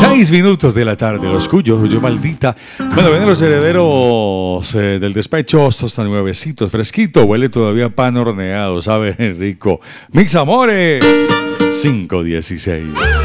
6 minutos de la tarde, los cuyos, yo maldita. Bueno, vienen los herederos del despecho, estos están nuevecitos, fresquito, huele todavía a pan horneado, sabe rico. Mis amores, 5:16.